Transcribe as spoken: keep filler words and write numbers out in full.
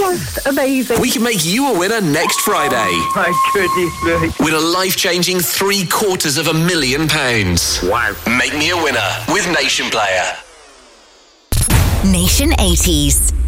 just amazing. We can make you a winner next Friday. Oh, my goodness me. Win a life-changing three quarters of a million pounds. Wow. Make me a winner with Nation Player. Nation eighties.